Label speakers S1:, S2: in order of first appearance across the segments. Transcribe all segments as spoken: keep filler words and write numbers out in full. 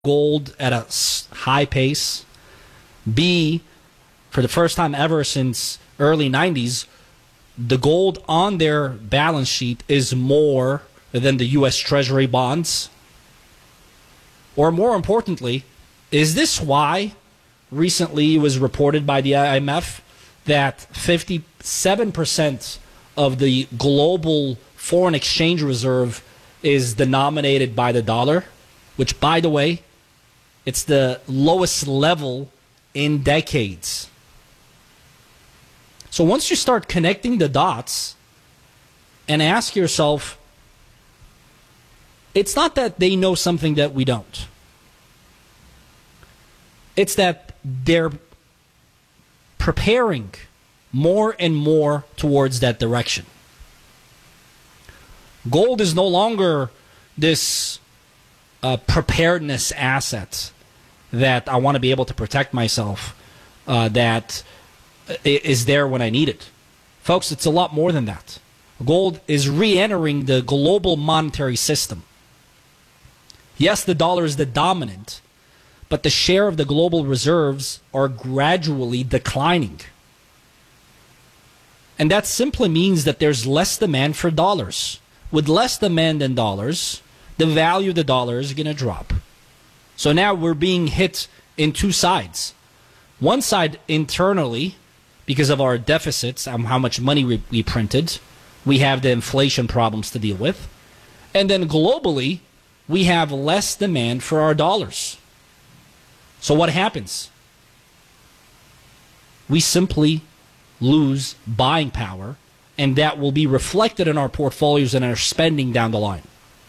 S1: gold at a high pace. B, for the first time ever since early nineties, the gold on their balance sheet is more than the U S Treasury bonds. Or more importantly, is this why recently it was reported by the I M F that fifty-seven percent of the global foreign exchange reserve is denominated by the dollar, which, by the way, it's the lowest level in decades. So once you start connecting the dots and ask yourself, it's not that they know something that we don't. It's that they're preparing more and more towards that direction. Gold is no longer this uh, preparedness asset that I want to be able to protect myself, uh, that is there when I need it. Folks, it's a lot more than that. Gold is re-entering the global monetary system. Yes, the dollar is the dominant, but the share of the global reserves are gradually declining. And that simply means that there's less demand for dollars. With less demand in dollars, the value of the dollar is going to drop. So now we're being hit in two sides. One side internally, because of our deficits, um, how much money we, we printed, we have the inflation problems to deal with. And then globally, we have less demand for our dollars. So what happens? We simply lose buying power, and that will be reflected in our portfolios and our spending down the line.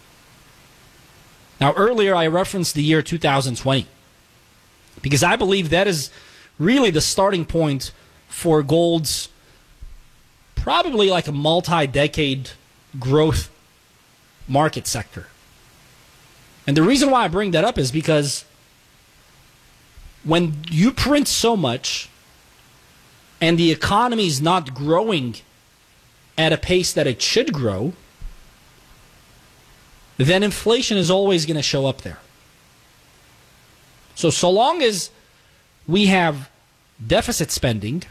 S1: Now, earlier I referenced the year two thousand twenty because I believe that is really the starting point for gold's probably like a multi-decade growth market sector. And the reason why I bring that up is because when you print so much and the economy is not growing at a pace that it should grow, then inflation is always going to show up there. So, so long as we have deficit spending,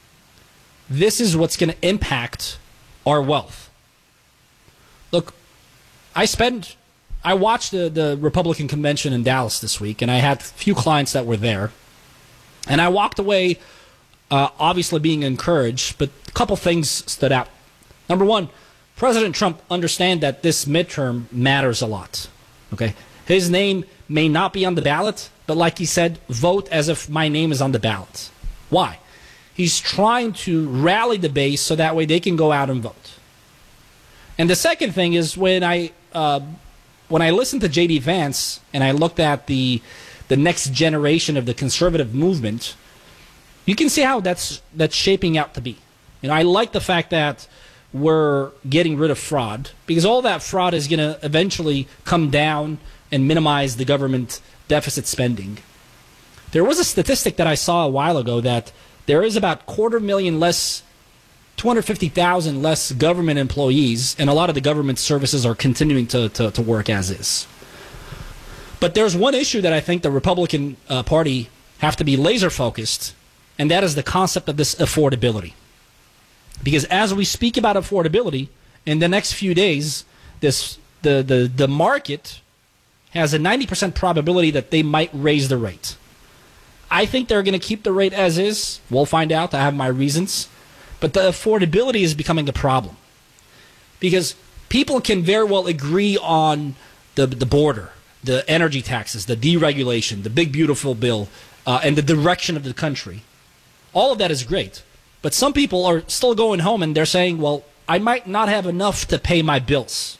S1: this is what's going to impact our wealth. Look, I spend, I watched the, the Republican convention in Dallas this week, and I had a few clients that were there. And I walked away, uh, obviously being encouraged, but a couple things stood out. Number one, President Trump understands that this midterm matters a lot. Okay, his name may not be on the ballot, but like he said, vote as if my name is on the ballot. Why? He's trying to rally the base so that way they can go out and vote. And the second thing is when I uh, when I listened to J D Vance and I looked at the the next generation of the conservative movement, you can see how that's that's shaping out to be. You know, I like the fact that we're getting rid of fraud because all that fraud is going to eventually come down and minimize the government deficit spending. There was a statistic that I saw a while ago that there is about quarter million less, two hundred fifty thousand less government employees, and a lot of the government services are continuing to, to, to work as is. But there's one issue that I think the Republican uh, Party have to be laser focused, and that is the concept of this affordability. Because as we speak about affordability, in the next few days, this the, the, the market has a ninety percent probability that they might raise the rate. I think they're going to keep the rate as is. We'll find out. I have my reasons. But the affordability is becoming a problem. Because people can very well agree on the, the border, the energy taxes, the deregulation, the big beautiful bill, uh, and the direction of the country. All of that is great. But some people are still going home and they're saying, well, I might not have enough to pay my bills.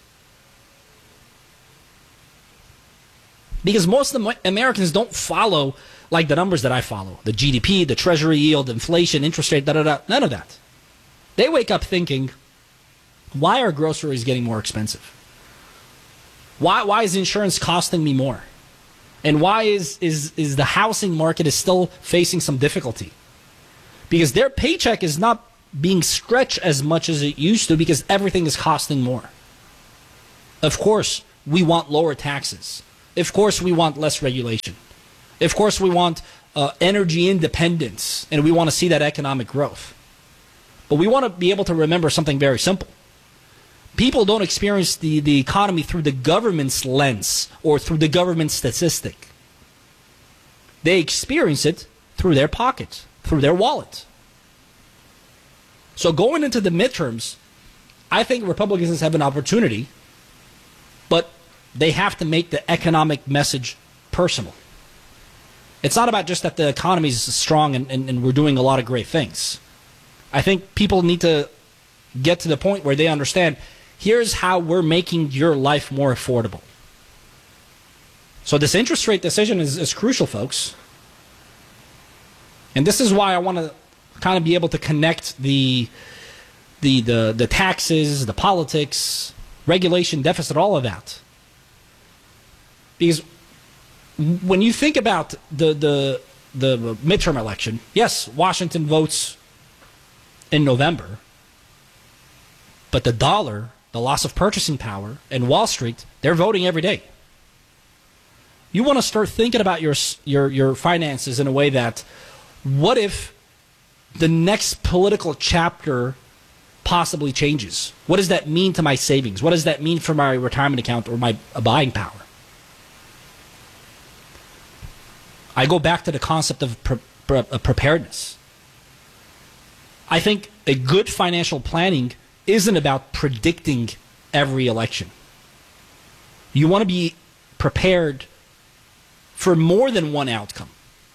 S1: Because most of the Americans don't follow like the numbers that I follow. The G D P, the treasury yield, inflation, interest rate, da da da. None of that. They wake up thinking, why are groceries getting more expensive? Why why is insurance costing me more? And why is, is, is the housing market is still facing some difficulty? Because their paycheck is not being stretched as much as it used to because everything is costing more. Of course, we want lower taxes. Of course, we want less regulation. Of course, we want uh, energy independence, and we want to see that economic growth. But we want to be able to remember something very simple. People don't experience the, the economy through the government's lens or through the government statistic. They experience it through their pocket, through their wallet. So going into the midterms, I think Republicans have an opportunity, but they have to make the economic message personal. It's not about just that the economy is strong and, and, and we're doing a lot of great things. I think people need to get to the point where they understand, here's how we're making your life more affordable. So this interest rate decision is, is crucial, folks. And this is why I want to kind of be able to connect the, the, the, the taxes, the politics, regulation, deficit, all of that. Because when you think about the, the, the midterm election, yes, Washington votes in November, but the dollar, the loss of purchasing power, and Wall Street, they're voting every day. You want to start thinking about your, your, your finances in a way that, what if the next political chapter possibly changes? What does that mean to my savings? What does that mean for my retirement account or my buying power? I go back to the concept of pre- pre- preparedness. I think a good financial planning isn't about predicting every election. You want to be prepared for more than one outcome.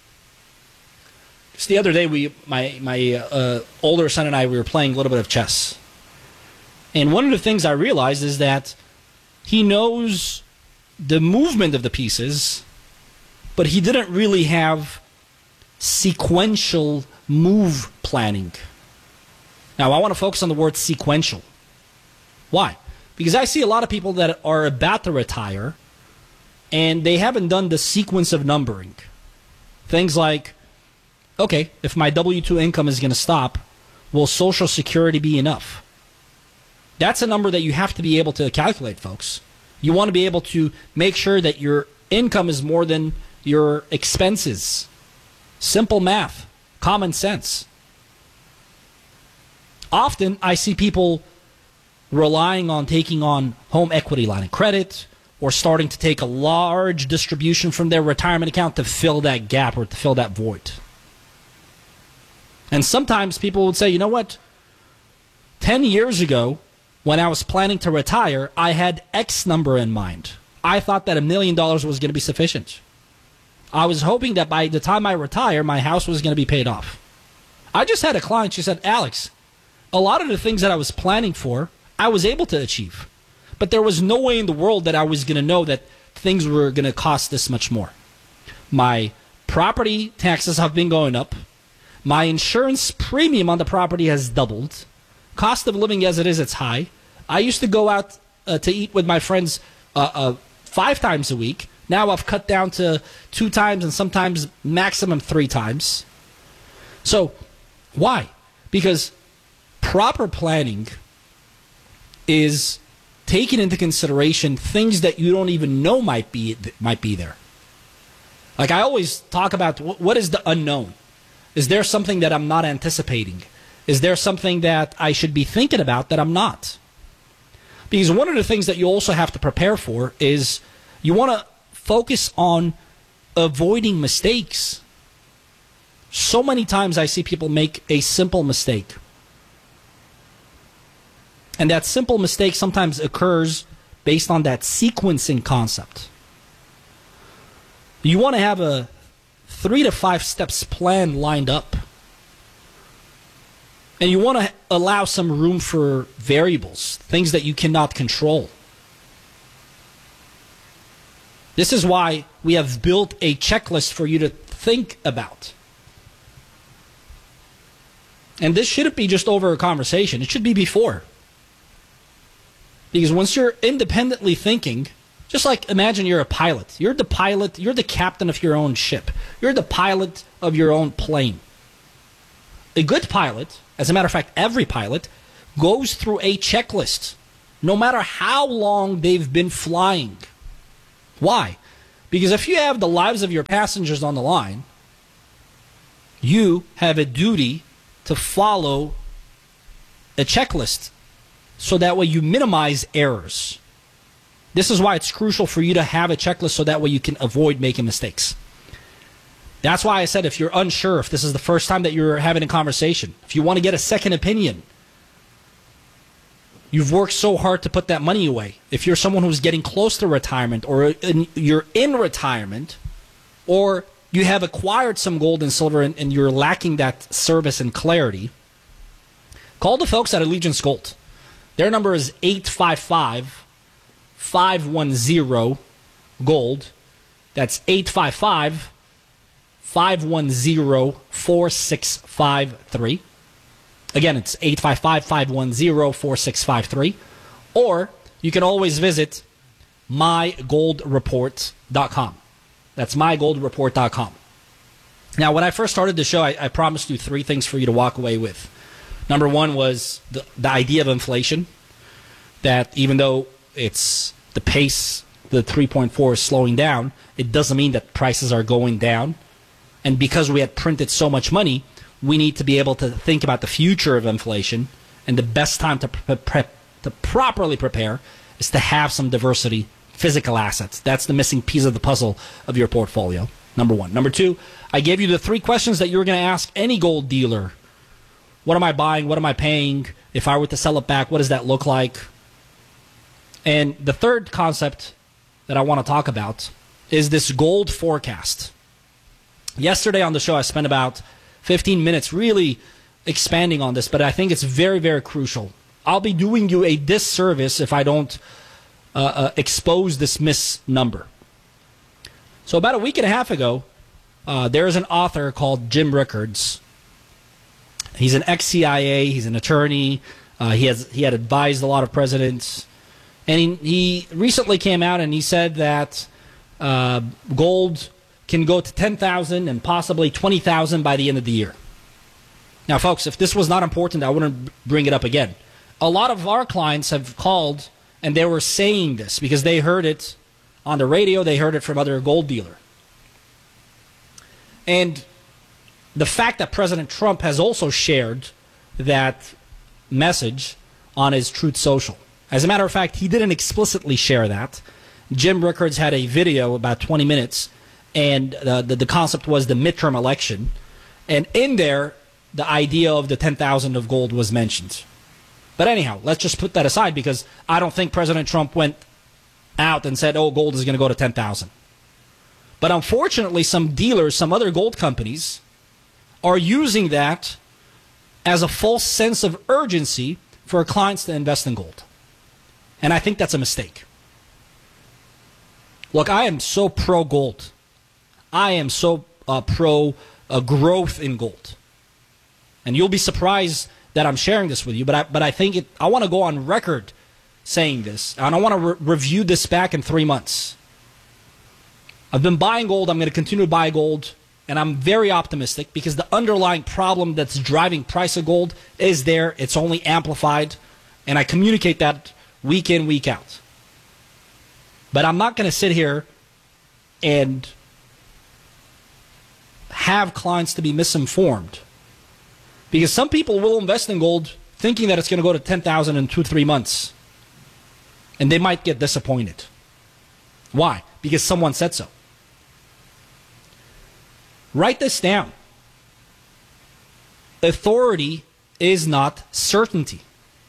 S1: Just the other day, we my my uh, older son and I, we were playing a little bit of chess. And one of the things I realized is that he knows the movement of the pieces, but he didn't really have sequential move planning. Now, I want to focus on the word sequential. Why? Because I see a lot of people that are about to retire, and they haven't done the sequence of numbering. Things like, okay, if my W two income is going to stop, will Social Security be enough? That's a number that you have to be able to calculate, folks. You want to be able to make sure that your income is more than your expenses. Simple math, common sense. Often, I see people relying on taking on home equity line of credit or starting to take a large distribution from their retirement account to fill that gap or to fill that void. And sometimes people would say, you know what? Ten years ago, when I was planning to retire, I had X number in mind. I thought that a million dollars was going to be sufficient. I was hoping that by the time I retire, my house was going to be paid off. I just had a client, she said, Alex, a lot of the things that I was planning for, I was able to achieve. But there was no way in the world that I was going to know that things were going to cost this much more. My property taxes have been going up. My insurance premium on the property has doubled. Cost of living as it is, it's high. I used to go out uh, to eat with my friends uh, uh, five times a week. Now I've cut down to two times and sometimes maximum three times. So, why? Because proper planning is taking into consideration things that you don't even know might be might be there. Like I always talk about, what is the unknown? Is there something that I'm not anticipating? Is there something that I should be thinking about that I'm not? Because one of the things that you also have to prepare for is you want to focus on avoiding mistakes. So many times I see people make a simple mistake. And that simple mistake sometimes occurs based on that sequencing concept. You want to have a three to five steps plan lined up. And you want to allow some room for variables, things that you cannot control. This is why we have built a checklist for you to think about. And this shouldn't be just over a conversation. It should be before. Because once you're independently thinking, just like imagine you're a pilot. You're the pilot, you're the captain of your own ship. You're the pilot of your own plane. A good pilot, as a matter of fact, every pilot, goes through a checklist, no matter how long they've been flying. Why? Because if you have the lives of your passengers on the line, you have a duty to follow a checklist so that way you minimize errors. This is why it's crucial for you to have a checklist so that way you can avoid making mistakes. That's why I said if you're unsure, if this is the first time that you're having a conversation, if you want to get a second opinion, you've worked so hard to put that money away. If you're someone who's getting close to retirement, or in, you're in retirement, or you have acquired some gold and silver and, and you're lacking that service and clarity, call the folks at Allegiance Gold. Their number is eight five five, five one zero, GOLD. That's eight five five, five one zero, four six five three. Again, it's eight five five, five one zero, four six five three. Or you can always visit my gold report dot com. That's my gold report dot com. Now, when I first started the show, I, I promised you three things for you to walk away with. Number one was the, the idea of inflation, that even though it's the pace, the three point four is slowing down, it doesn't mean that prices are going down. And because we had printed so much money, we need to be able to think about the future of inflation, and the best time to pre- pre- to properly prepare is to have some diversity, physical assets. That's the missing piece of the puzzle of your portfolio, number one. Number two, I gave you the three questions that you were going to ask any gold dealer. What am I buying? What am I paying? If I were to sell it back, what does that look like? And the third concept that I want to talk about is this gold forecast. Yesterday on the show, I spent about fifteen minutes really expanding on this, but I think it's very, very crucial. I'll be doing you a disservice if I don't uh, uh, expose this misnumber. So about a week and a half ago, uh, there is an author called Jim Rickards. He's an ex-C I A. He's an attorney. Uh, he has he had advised a lot of presidents. And he, he recently came out and he said that uh, gold can go to ten thousand and possibly twenty thousand by the end of the year. Now, folks, if this was not important, I wouldn't bring it up again. A lot of our clients have called and they were saying this because they heard it on the radio, they heard it from other gold dealer. And the fact that President Trump has also shared that message on his Truth Social. As a matter of fact, he didn't explicitly share that. Jim Rickards had a video about twenty minutes, and uh, the, the concept was the midterm election. And in there, the idea of the ten thousand of gold was mentioned. But anyhow, let's just put that aside because I don't think President Trump went out and said, oh, gold is going to go to ten thousand. But unfortunately, some dealers, some other gold companies are using that as a false sense of urgency for clients to invest in gold. And I think that's a mistake. Look, I am so pro-gold. I am so uh, pro uh, growth in gold. And you'll be surprised that I'm sharing this with you, but I, but I think it, I want to go on record saying this, and I want to re- review this back in three months. I've been buying gold. I'm going to continue to buy gold, and I'm very optimistic because the underlying problem that's driving price of gold is there. It's only amplified, and I communicate that week in, week out. But I'm not going to sit here and have clients to be misinformed. Because some people will invest in gold thinking that it's going to go to ten thousand in two, three months. And they might get disappointed. Why? Because someone said so. Write this down. Authority is not certainty.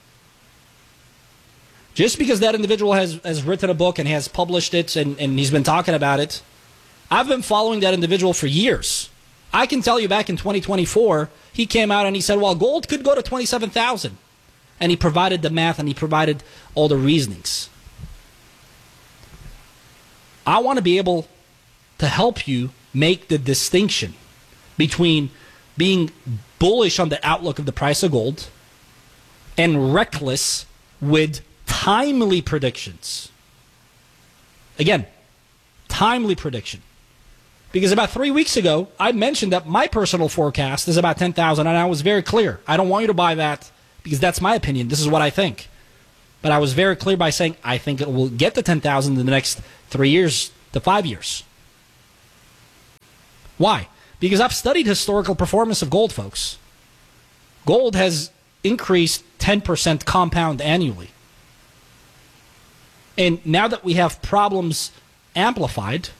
S1: Just because that individual has, has written a book and has published it and, and he's been talking about it, I've been following that individual for years. I can tell you back in twenty twenty-four, he came out and he said, well, gold could go to twenty-seven thousand. And he provided the math and he provided all the reasonings. I want to be able to help you make the distinction between being bullish on the outlook of the price of gold and reckless with timely predictions. Again, timely prediction. Because about three weeks ago, I mentioned that my personal forecast is about ten thousand, and I was very clear. I don't want you to buy that because that's my opinion. This is what I think. But I was very clear by saying I think it will get to ten thousand in the next three years to five years. Why? Because I've studied historical performance of gold, folks. Gold has increased ten percent compound annually. And now that we have problems amplified,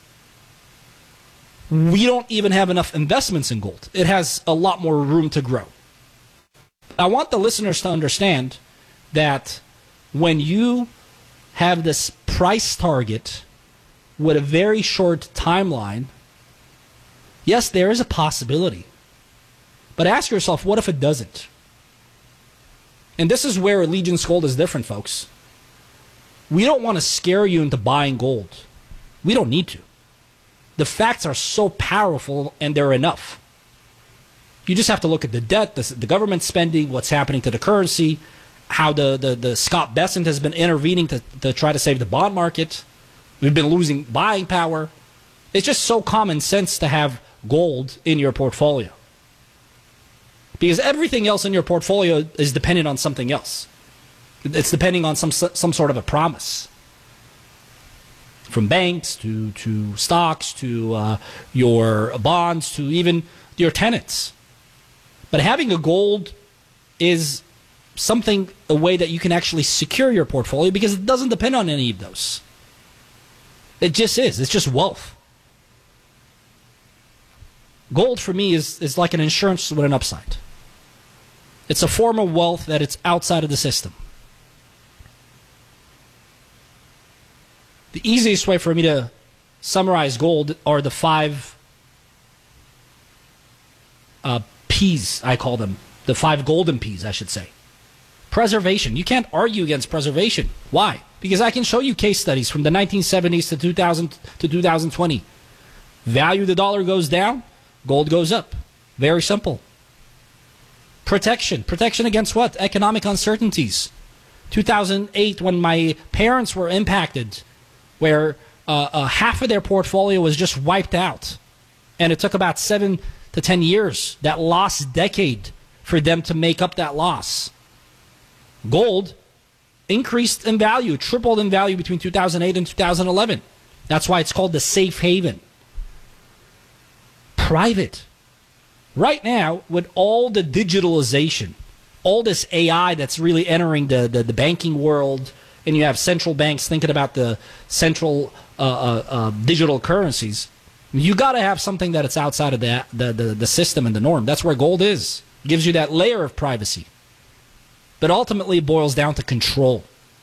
S1: we don't even have enough investments in gold. It has a lot more room to grow. I want the listeners to understand that when you have this price target with a very short timeline, yes, there is a possibility. But ask yourself, what if it doesn't? And this is where Allegiance Gold is different, folks. We don't want to scare you into buying gold. We don't need to. The facts are so powerful, and they're enough. You just have to look at the debt, the, the government spending, what's happening to the currency, how the, the, the Scott Bessent has been intervening to, to try to save the bond market. We've been losing buying power. It's just so common sense to have gold in your portfolio. Because everything else in your portfolio is dependent on something else. It's depending on some some sort of a promise. From banks to, to stocks to uh, your bonds to even your tenants. But having a gold is something, a way that you can actually secure your portfolio because it doesn't depend on any of those. It just is. It's just wealth. Gold for me is, is like an insurance with an upside. It's a form of wealth that it's outside of the system. The easiest way for me to summarize gold are the five uh, P's, I call them. The five golden P's, I should say. Preservation. You can't argue against preservation. Why? Because I can show you case studies from the nineteen seventies to two thousand to two thousand twenty. Value of the dollar goes down, gold goes up. Very simple. Protection. Protection against what? Economic uncertainties. two thousand eight, when my parents were impacted, where uh, uh, half of their portfolio was just wiped out. And it took about seven to ten years, that lost decade, for them to make up that loss. Gold increased in value, tripled in value between two thousand eight and two thousand eleven. That's why it's called the safe haven. Private. Right now, with all the digitalization, all this A I that's really entering the, the, the banking world, and you have central banks thinking about the central uh, uh, uh, digital currencies, you got to have something that it's outside of the, the, the, the system and the norm. That's where gold is. It gives you that layer of privacy. But ultimately, it boils down to control.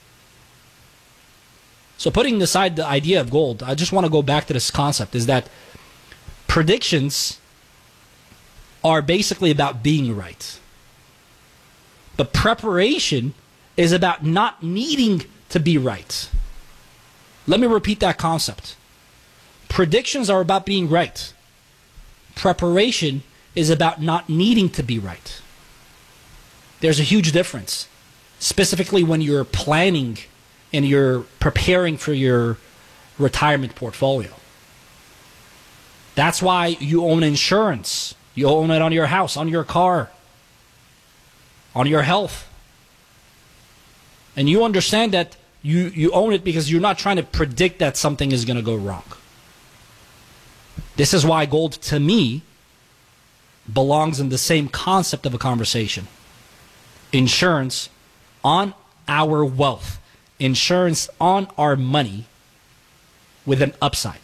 S1: So putting aside the idea of gold, I just want to go back to this concept, is that predictions are basically about being right. But preparation is about not needing to be right. Let me repeat that concept. Predictions are about being right. Preparation is about not needing to be right. There's a huge difference, specifically when you're planning and you're preparing for your retirement portfolio. That's why you own insurance. You own it on your house, on your car, on your health. And you understand that you, you own it because you're not trying to predict that something is going to go wrong. This is why gold, to me, belongs in the same concept of a conversation. Insurance on our wealth. Insurance on our money with an upside.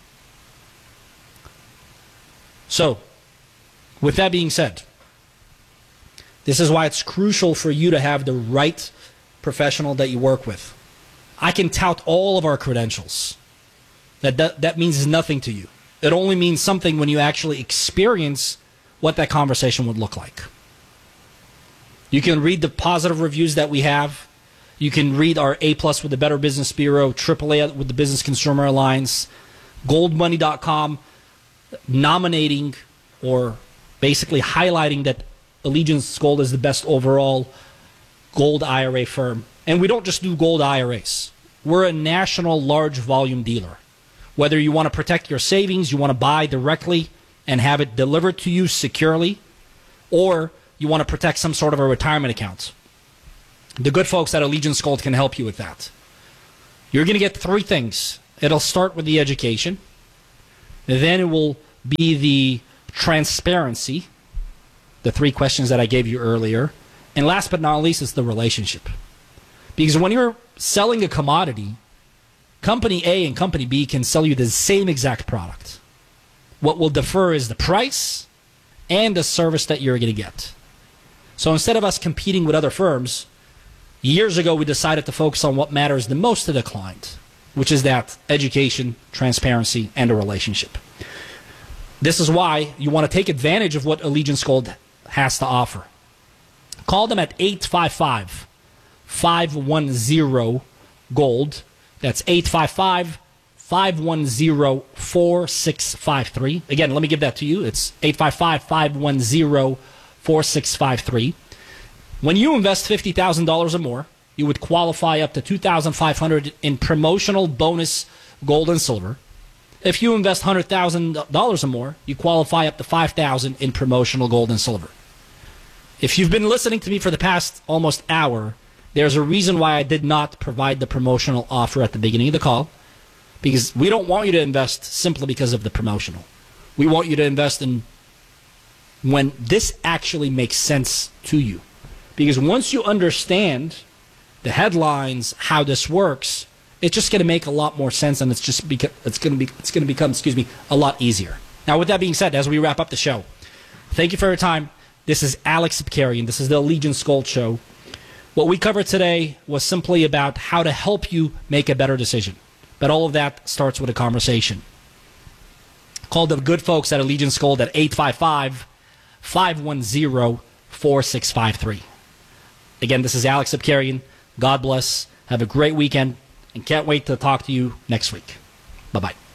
S1: So, with that being said, this is why it's crucial for you to have the right professional that you work with. I can tout all of our credentials. That, that, that means nothing to you. It only means something when you actually experience what that conversation would look like. You can read the positive reviews that we have. You can read our A plus with the Better Business Bureau, triple A with the Business Consumer Alliance, gold money dot com, nominating or basically highlighting that Allegiance Gold is the best overall gold I R A firm. And we don't just do gold I R As. We're a national large volume dealer. Whether you want to protect your savings, you want to buy directly and have it delivered to you securely, or you want to protect some sort of a retirement account, the good folks at Allegiance Gold can help you with that. You're going to get three things. It'll start with the education. Then it will be the transparency, the three questions that I gave you earlier. And last but not least is the relationship. Because when you're selling a commodity, Company A and Company B can sell you the same exact product. What will differ is the price and the service that you're going to get. So instead of us competing with other firms, years ago we decided to focus on what matters the most to the client, which is that education, transparency, and a relationship. This is why you want to take advantage of what Allegiance Gold has to offer. Call them at eight five five, five one zero, GOLD. That's eight five five, five one zero, four six five three. Again, let me give that to you. It's eight five five, five one zero, four six five three. When you invest fifty thousand dollars or more, you would qualify up to two thousand five hundred dollars in promotional bonus gold and silver. If you invest one hundred thousand dollars or more, you qualify up to five thousand dollars in promotional gold and silver. If you've been listening to me for the past almost hour, there's a reason why I did not provide the promotional offer at the beginning of the call, because we don't want you to invest simply because of the promotional. We want you to invest in when this actually makes sense to you. Because once you understand the headlines, how this works, it's just going to make a lot more sense, and it's just beca- it's going to be it's going to become, excuse me, a lot easier. Now, with that being said, as we wrap up the show, thank you for your time. This is Alex Abkarian. This is the Allegiance Gold Show. What we covered today was simply about how to help you make a better decision. But all of that starts with a conversation. Call the good folks at Allegiance Gold at eight five five, five one zero, four six five three. Again, this is Alex Abkarian. God bless. Have a great weekend, and can't wait to talk to you next week. Bye-bye.